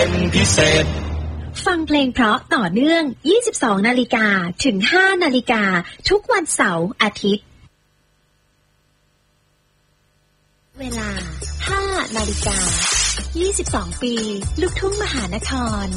เป็นพิเศษฟังเพลงเพราะต่อเนื่อง 22 นาฬิกาถึง 5 นาฬิกาทุกวันเสาร์อาทิตย์เวลา 5 นาฬิกา 22 ปีลูกทุ่งมหานคร